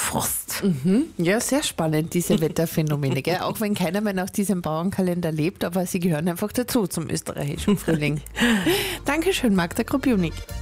Frost. Ja, sehr spannend, diese Wetterphänomene, gell? Auch wenn keiner mehr nach diesem Bauernkalender lebt, aber sie gehören einfach dazu zum österreichischen Frühling. Dankeschön, Magda Krupjunik.